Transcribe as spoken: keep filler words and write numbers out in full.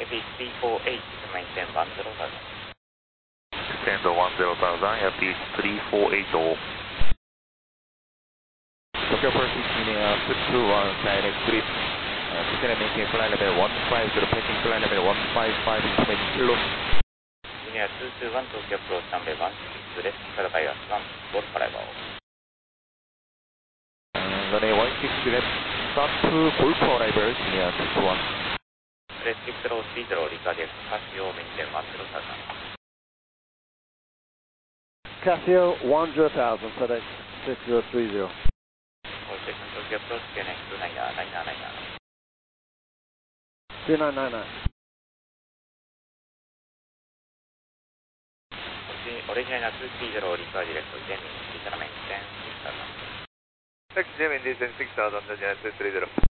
エビスリーフォーエイト maintain one zero thousand. Extend one zero thousand, F P three four eight zero. Tokyo First sixteen, uh, two two one, direct grip. Uh, descend and maintain flight level one five zero, passing flight level one five five, information kilo. Engineer two two one, Tokyo approach runway one six, left cut by us, one four arrival. Uh, runway one six left, start to Golf arrival, engineer two two one. Left six zero three zero, recardiac, Casio, maintain one zero thousand. Casio one zero thousand, FedEx six zero three zero. All station Tokyo approach, K nine two nine nine nine nine. two nine nine nine. Original two three zero, record direct, Jamie, return maintain six thousand. Taxi Jamie, descend six thousand, Original two three zero.